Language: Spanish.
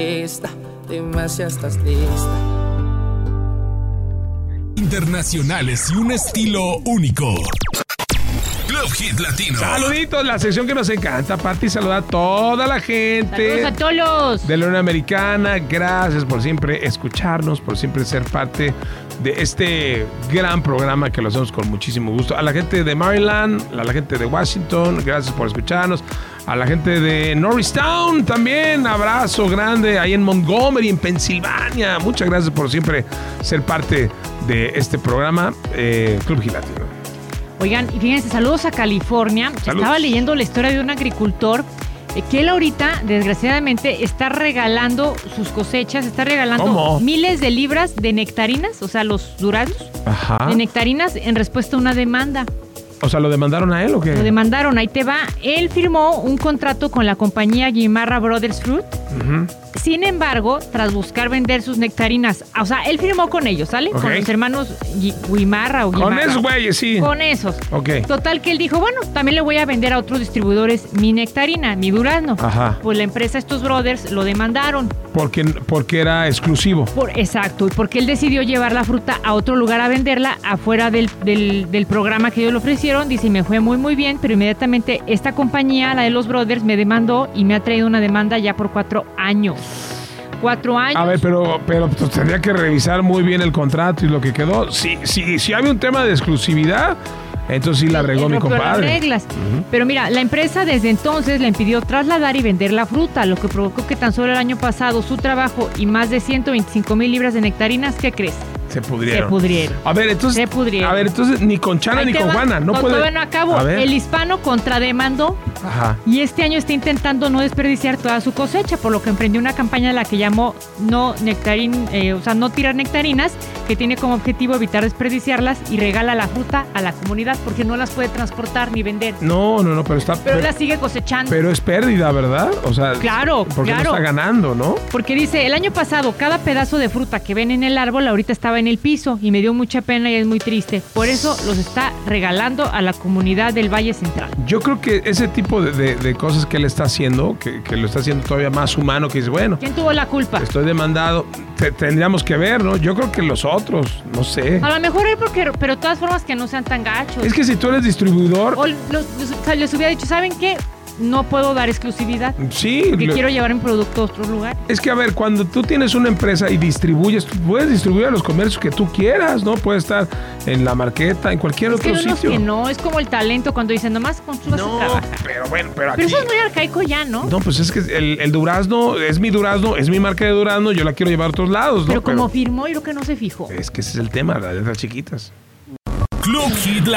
lista, dime si estás lista. Internacionales y un estilo único. Club Hit Latino. Saluditos, la sección que nos encanta. Pati, saluda a toda la gente. Saludos a todos. De la Unión Americana. Gracias por siempre escucharnos, por siempre ser parte de este gran programa que lo hacemos con muchísimo gusto. A la gente de Maryland, a la gente de Washington, gracias por escucharnos. A la gente de Norristown también, abrazo grande. Ahí en Montgomery, en Pensilvania. Muchas gracias por siempre ser parte de este programa, Club Hit Latino. Oigan, y fíjense, saludos a California. Saludos. Estaba leyendo la historia de un agricultor que él ahorita, desgraciadamente, está regalando sus cosechas, está regalando ¿Cómo? miles de libras de nectarinas, o sea, los duraznos, Ajá. de nectarinas en respuesta a una demanda. O sea, ¿lo demandaron a él o qué? Lo demandaron, ahí te va. Él firmó un contrato con la compañía Guimarra Brothers Fruit. Uh-huh. Sin embargo, tras buscar vender sus nectarinas, o sea, él firmó con ellos, ¿sale? Ok. Con los hermanos Guimarra o Guimarra. Con esos güeyes, sí. Con esos. Ok. Total que él dijo, bueno, también le voy a vender a otros distribuidores mi nectarina, mi durazno. Ajá. Pues la empresa, estos brothers, lo demandaron. Porque era exclusivo. Exacto, porque él decidió llevar la fruta a otro lugar a venderla, afuera del programa que ellos le ofrecieron. Dice, me fue muy, muy bien, pero inmediatamente esta compañía, la de los brothers, me demandó y me ha traído una demanda ya por 4 años. 4 años. A ver, pero pues, tendría que revisar muy bien el contrato y lo que quedó. Si había un tema de exclusividad, entonces sí la regó mi rompió compadre. las reglas. Pero mira, la empresa desde entonces le impidió trasladar y vender la fruta, lo que provocó que tan solo el año pasado su trabajo y más de 125,000 libras de nectarinas, ¿qué crees? Se pudrieron. Se pudrieron. A ver, entonces. Se pudrieron. A ver, entonces ni con Chana Ahí ni te con va. Juana. No puede. Todavía no acabo. A ver. El hispano contrademandó. Ajá. Y este año está intentando no desperdiciar toda su cosecha, por lo que emprendió una campaña la que llamó no tirar nectarinas, que tiene como objetivo evitar desperdiciarlas y regala la fruta a la comunidad porque no las puede transportar ni vender. No, pero está. Pero la sigue cosechando. Pero es pérdida, ¿verdad? O sea. Claro, porque claro. no está ganando, ¿no? Porque dice, el año pasado cada pedazo de fruta que ven en el árbol ahorita estaba en el piso y me dio mucha pena y es muy triste. Por eso los está regalando a la comunidad del Valle Central. Yo creo que ese tipo de cosas que él está haciendo, que lo está haciendo todavía más humano, que dice, bueno, ¿Quién tuvo la culpa? estoy demandado, tendríamos que ver, ¿no? Yo creo que los otros, no sé. A lo mejor él pero de todas formas que no sean tan gachos. Es que si tú eres distribuidor, O les hubiera dicho, ¿saben qué? No puedo dar exclusividad. sí. Porque quiero llevar mi producto a otro lugar. Es que, a ver, cuando tú tienes una empresa y distribuyes, tú puedes distribuir a los comercios que tú quieras, ¿no? Puede estar en la marqueta, en cualquier Es que otro hay unos sitio. que no, es como el talento cuando dicen, nomás consúmase No, trabaja. pero bueno, pero aquí... Pero eso es muy arcaico ya, ¿no? No, pues es que el durazno, es mi marca de durazno, yo la quiero llevar a otros lados, ¿no? Pero como firmó, yo creo que no se fijó. Es que ese es el tema, las letras chiquitas. Club Hit